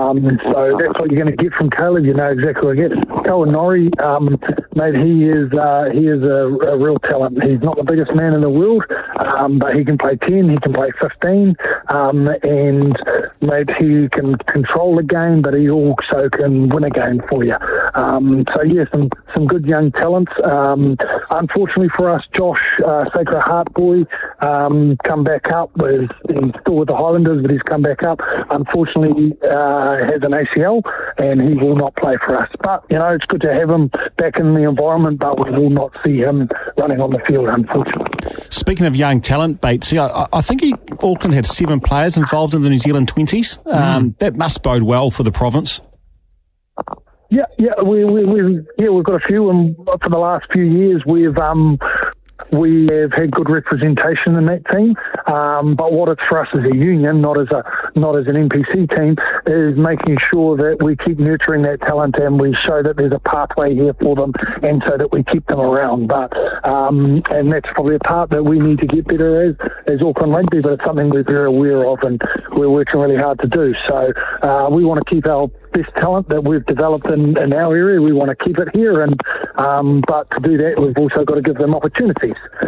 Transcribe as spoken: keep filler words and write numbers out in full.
Um, so that's what you're going to get from Caleb. You know exactly what you get. Cohen Norrie, um, mate, he is uh, he is a, a real talent. He's not the biggest man in the world, um, but he can play ten, he can play fifteen, um, and mate, he can control the game, but he also can win a game for you. Um, so yeah, some some good young talents. Um, unfortunately for us, Josh uh, Sacred Heart boy, um, come back up. With, he's still with the Highlanders, but he's come back up. Unfortunately, uh, has an A C L, and he will not play for us. But you know, it's good to have him back in the environment, but we will not see him running on the field, unfortunately. Speaking of young talent, Batesy, I, I think he, Auckland had seven players involved in the New Zealand twenties. Um, mm. That must bode well for the province. Yeah, yeah, we, we, we, yeah, we've got a few, and for the last few years, we've um, we have had good representation in that team. Um, but what it's for us as a union, not as a not as an N P C team, is making sure that we keep nurturing that talent and we show that there's a pathway here for them, and so that we keep them around. But um, and that's probably a part that we need to get better as as Auckland Rugby, but it's something we're very aware of and we're working really hard to do. So uh, we want to keep our best talent that we've developed in, in our area. We want to keep it here, and um, but to do that, we've also got to give them opportunities.